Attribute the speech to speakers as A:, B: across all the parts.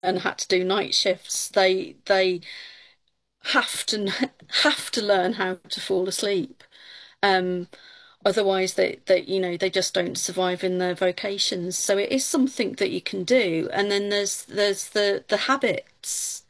A: and had to do night shifts, they have to have to learn how to fall asleep. Um, Otherwise, they just don't survive in their vocations. So it is something that you can do. And then there's the habits.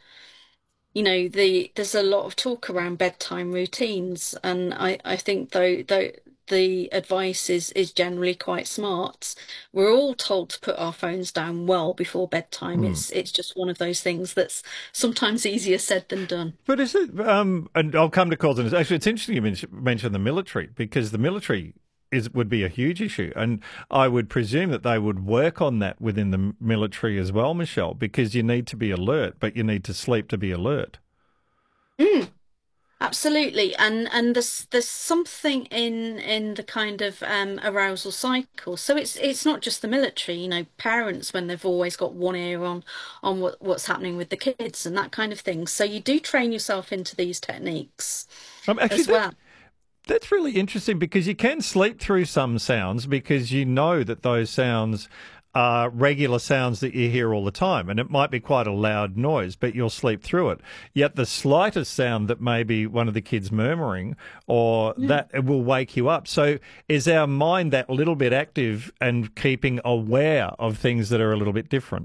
A: There's a lot of talk around bedtime routines, and I think though the advice is generally quite smart. We're all told to put our phones down well before bedtime.
B: Hmm.
A: It's just one of those things that's sometimes easier said than done.
B: But is it, and I'll come to calls on this. Actually, it's interesting you mention the military because the military would be a huge issue. And I would presume that they would work on that within the military as well, Michelle, because you need to be alert, but you need to sleep to be alert.
A: Mm. Absolutely, and there's something in the kind of arousal cycle. So it's not just the military, parents when they've always got one ear on what's happening with the kids and that kind of thing. So you do train yourself into these techniques
B: Actually,
A: as well.
B: that's really interesting because you can sleep through some sounds because you know that those sounds are regular sounds that you hear all the time. And it might be quite a loud noise, but you'll sleep through it. Yet the slightest sound that may be one of the kids murmuring or
A: Mm.
B: that it will wake you up. So is our mind that little bit active and keeping aware of things that are a little bit different?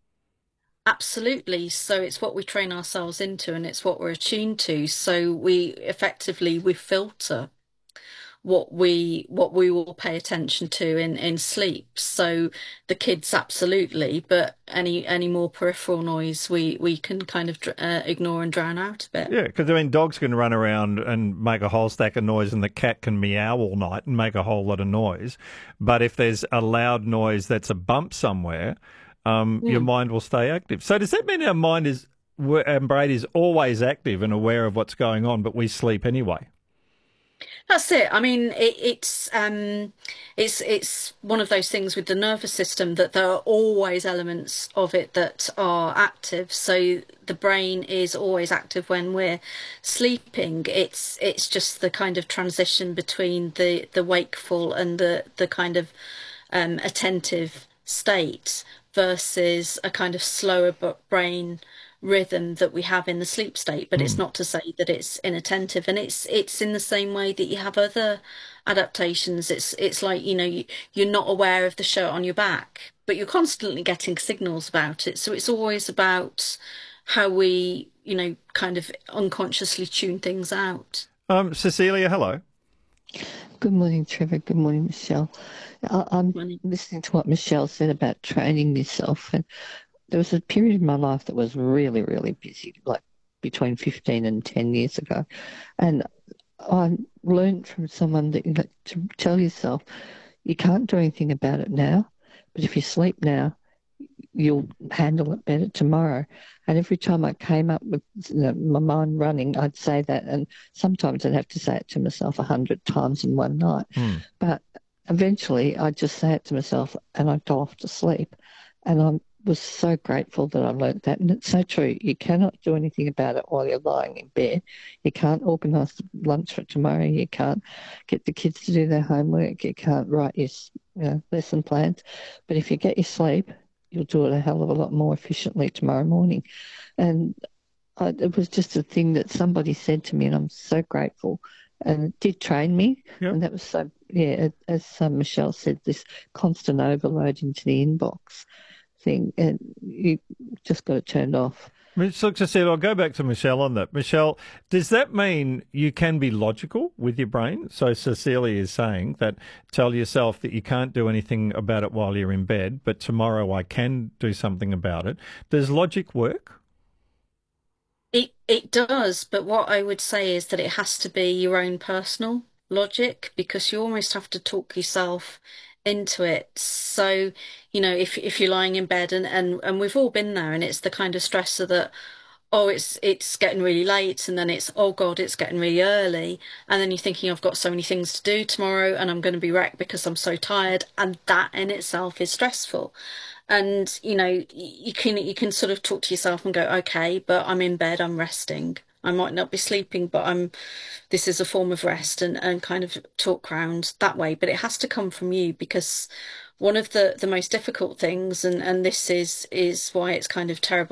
A: Absolutely. So it's what we train ourselves into and it's what we're attuned to. So we filter what we will pay attention to in sleep. So the kids absolutely, but any more peripheral noise we can kind of ignore and drown out a bit.
B: Yeah, because I mean, dogs can run around and make a whole stack of noise, and the cat can meow all night and make a whole lot of noise. But if there's a loud noise that's a bump somewhere, your
A: Mm.
B: mind will stay active. So does that mean our brain is always active and aware of what's going on, but we sleep anyway?
A: That's it. I mean, it's one of those things with the nervous system that there are always elements of it that are active. So the brain is always active when we're sleeping. It's just the kind of transition between the wakeful and the kind of attentive state versus a kind of slower brain rhythm that we have in the sleep state, but it's
B: Hmm.
A: not to say that it's inattentive. And it's in the same way that you have other adaptations. It's like, you're not aware of the shirt on your back, but you're constantly getting signals about it. So it's always about how we, kind of unconsciously tune things out.
B: Cecilia, hello.
C: Good morning, Trevor. Good morning, Michelle. I'm
A: When
C: listening to what Michelle said about training yourself. And there was a period in my life that was really, really busy, like between 15 and 10 years ago. And I learned from someone that to tell yourself you can't do anything about it now, but if you sleep now, you'll handle it better tomorrow. And every time I came up with my mind running, I'd say that. And sometimes I'd have to say it to myself 100 times in one night.
B: Hmm.
C: But eventually I'd just say it to myself and I'd go off to sleep. And I was so grateful that I learnt that. And it's so true. You cannot do anything about it while you're lying in bed. You can't organise lunch for tomorrow. You can't get the kids to do their homework. You can't write your lesson plans. But if you get your sleep, you'll do it a hell of a lot more efficiently tomorrow morning. And it was just a thing that somebody said to me, and I'm so grateful. And it did train me.
B: Yep.
C: And that was so, yeah, as Michelle said, this constant overload into the inbox thing, and you just got it turned off.
B: So, Cecilia, I'll go back to Michelle on that. Michelle, does that mean you can be logical with your brain? So Cecilia is saying that tell yourself that you can't do anything about it while you're in bed, but tomorrow I can do something about it. Does logic work?
A: it does, but what I would say is that it has to be your own personal logic because you almost have to talk yourself into it. So, if you're lying in bed and we've all been there and it's the kind of stressor that, oh, it's getting really late and then it's, oh God, it's getting really early. And then you're thinking, I've got so many things to do tomorrow and I'm going to be wrecked because I'm so tired. And that in itself is stressful. And you can sort of talk to yourself and go, okay, but I'm in bed, I'm resting. I might not be sleeping, but this is a form of rest and kind of talk round that way. But it has to come from you because one of the most difficult things, and this is why it's kind of terrible